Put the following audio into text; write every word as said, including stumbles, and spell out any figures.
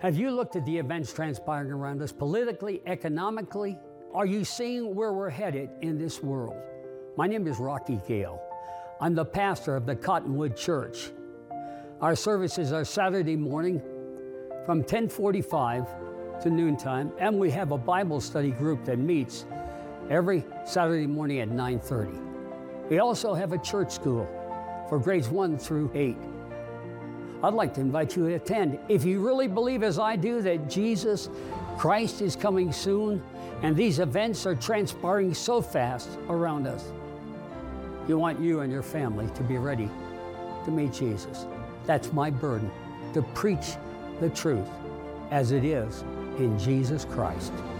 Have you looked at the events transpiring around us politically, economically? Are you seeing where we're headed in this world? My name is Rocky Gale. I'm the pastor of the Cottonwood Church. Our services are Saturday morning from ten forty-five to noontime, and we have a Bible study group that meets every Saturday morning at nine thirty. We also have a church school for grades one through eight. I'd like to invite you to attend. If you really believe, as I do, that Jesus Christ is coming soon and these events are transpiring so fast around us, you want you and your family to be ready to meet Jesus. That's my burden, to preach the truth as it is in Jesus Christ.